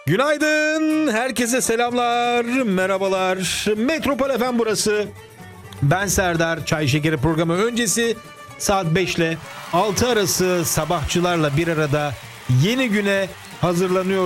Günaydın, herkese selamlar, merhabalar. Metropol FM burası. Ben Serdar. Çay Şekeri programı öncesi saat 5 ile 6 arası sabahçılarla bir arada yeni güne hazırlanıyor.